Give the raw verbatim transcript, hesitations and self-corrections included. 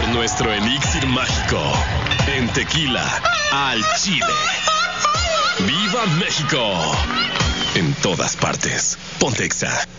nuestro elixir mágico en Tequila al Chile. ¡Viva México! En todas partes. Ponte Exa.